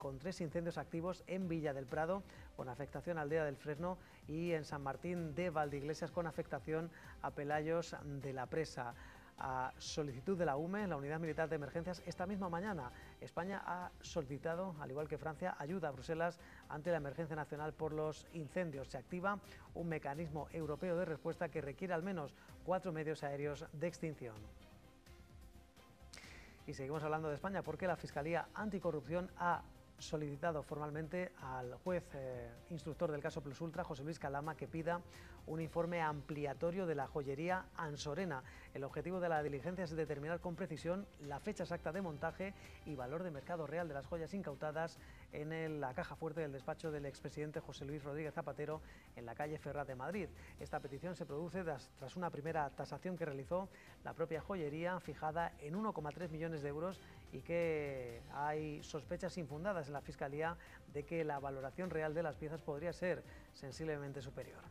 con 3 incendios activos en Villa del Prado, con afectación a Aldea del Fresno, y en San Martín de Valdeiglesias, con afectación a Pelayos de la Presa. A solicitud de la UME, la Unidad Militar de Emergencias, esta misma mañana España ha solicitado, al igual que Francia, ayuda a Bruselas ante la emergencia nacional por los incendios. Se activa un mecanismo europeo de respuesta que requiere al menos 4 medios aéreos de extinción. Y seguimos hablando de España porque la Fiscalía Anticorrupción ha solicitado formalmente al juez instructor del caso Plus Ultra, José Luis Calama, que pida un informe ampliatorio de la joyería Ansorena. El objetivo de la diligencia es determinar con precisión la fecha exacta de montaje y valor de mercado real de las joyas incautadas en la caja fuerte del despacho del expresidente José Luis Rodríguez Zapatero en la calle Ferrat de Madrid. Esta petición se produce tras una primera tasación que realizó la propia joyería, fijada en 1,3 millones de euros, y que hay sospechas infundadas en la Fiscalía de que la valoración real de las piezas podría ser sensiblemente superior.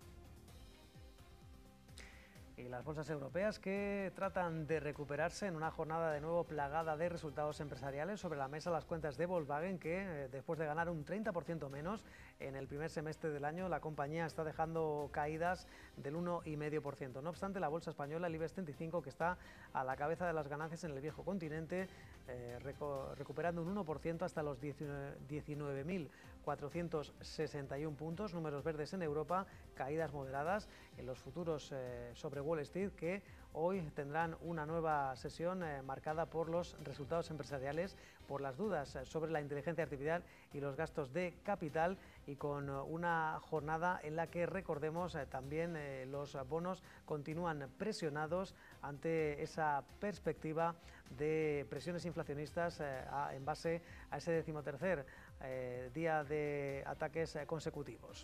Y las bolsas europeas, que tratan de recuperarse en una jornada de nuevo plagada de resultados empresariales. Sobre la mesa las cuentas de Volkswagen, que después de ganar un 30% menos en el primer semestre del año, la compañía está dejando caídas del 1,5%. No obstante, la bolsa española, el IBEX 35, que está a la cabeza de las ganancias en el viejo continente, recuperando un 1% hasta los 19.461 puntos. Números verdes en Europa, caídas moderadas en los futuros sobre Wall Street, que hoy tendrán una nueva sesión marcada por los resultados empresariales, por las dudas sobre la inteligencia artificial y los gastos de capital, y con una jornada en la que, recordemos, también los bonos continúan presionados ante esa perspectiva de presiones inflacionistas en base a ese 13º día de ataques consecutivos.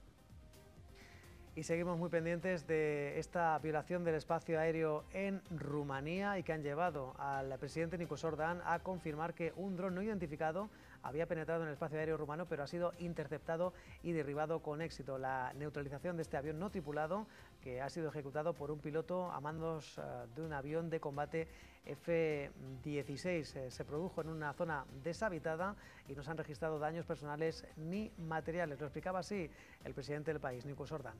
Y seguimos muy pendientes de esta violación del espacio aéreo en Rumanía, y que han llevado al presidente Nicu Orban a confirmar que un dron no identificado había penetrado en el espacio aéreo rumano, pero ha sido interceptado y derribado con éxito. La neutralización de este avión no tripulado, que ha sido ejecutado por un piloto a mandos de un avión de combate F-16, se produjo en una zona deshabitada y no se han registrado daños personales ni materiales. Lo explicaba así el presidente del país, Nicu Orban.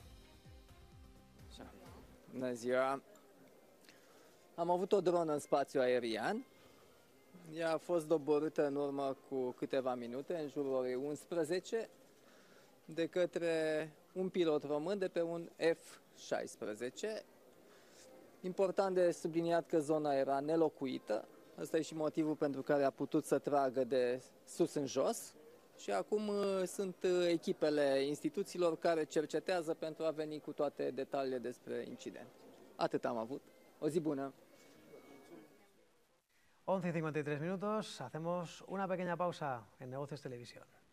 Bună ziua! Am avut o dronă în spațiu aerian. Ea a fost doborâtă în urmă cu câteva minute, în jurul orei 11, de către un pilot român de pe un F-16. Important de subliniat că zona era nelocuită. Ăsta e și motivul pentru care a putut să tragă de sus în jos. Și acum sunt echipele instituțiilor care cercetează pentru a veni cu toate detaliile despre incident. Atât am avut. O zi bună! 11:53, hacemos una pequeña pausa en Negocios Televisión.